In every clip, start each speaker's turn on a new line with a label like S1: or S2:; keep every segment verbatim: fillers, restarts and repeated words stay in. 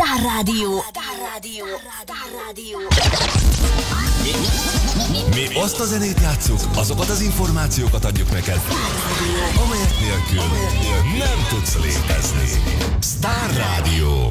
S1: Star Radio. Star Radio. Star Radio.
S2: Mi azt a zenét játsszuk, azokat az információkat adjuk neked, amelyek nélkül nem tudsz létezni. Star Radio.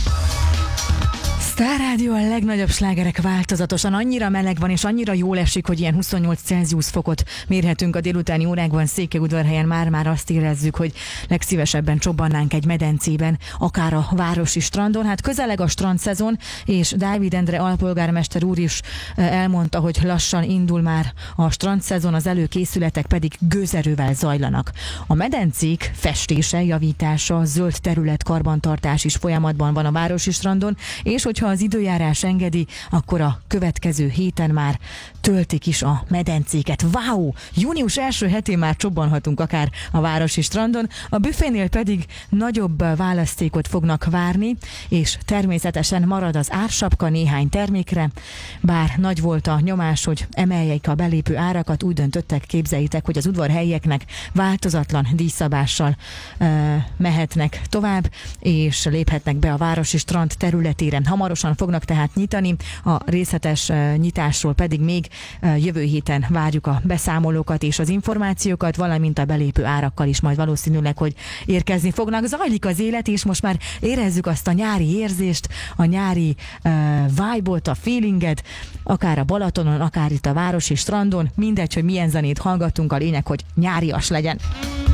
S3: Star Radio, a legnagyobb slágerek változatosan. Annyira meleg van, és annyira jól esik, hogy ilyen huszonnyolc Celsius fokot mérhetünk a délutáni órákban. Székelyudvarhelyen már-már azt érezzük, hogy legszívesebben csobbannánk egy medencében, akár a városi strandon. Hát közeleg a strandszezon, és Dávid Endre alpolgármester úr is elmondta, hogy lassan indul már a strandszezon, az előkészületek pedig gőzerővel zajlanak. A medencék festése, javítása, zöld terület karbantartás is folyamatban van a városi strandon, és hogyha ha az időjárás engedi, akkor a következő héten már töltik is a medencéket. Wow! Június első hetén már csobbanhatunk akár a városi strandon, a büfénél pedig nagyobb választékot fognak várni, és természetesen marad az ársapka néhány termékre, bár nagy volt a nyomás, hogy emeljék a belépő árakat, úgy döntöttek, képzeljétek, hogy az udvarhelyieknek változatlan díjszabással uh, mehetnek tovább, és léphetnek be a városi strand területére. Hamarosan fognak tehát nyitani, a részletes uh, nyitásról pedig még uh, jövő héten várjuk a beszámolókat és az információkat, valamint a belépő árakkal is majd valószínűleg, hogy érkezni fognak. Zajlik az élet, és most már érezzük azt a nyári érzést, a nyári uh, vibe-ot, a feelinget, akár a Balatonon, akár itt a városi strandon, mindegy, hogy milyen zenét hallgatunk, a lényeg, hogy nyárias legyen.